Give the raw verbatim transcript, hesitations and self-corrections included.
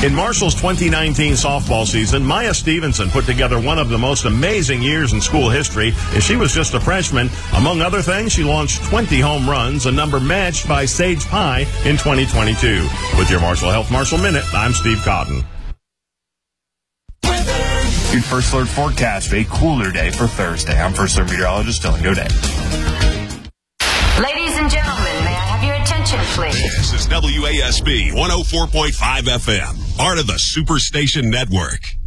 In Marshall's twenty nineteen softball season, Maya Stevenson put together one of the most amazing years in school history, and she was just a freshman. Among other things, she launched twenty home runs, a number matched by Sage Pie in twenty twenty-two. With your Marshall Health Marshall Minute, I'm Steve Cotton. Your First Alert forecast, a cooler day for Thursday. I'm First Alert meteorologist Dylan Goday. Ladies and gentlemen, may I have your attention, please? This is W A S B one oh four point five F M, part of the Superstation Network.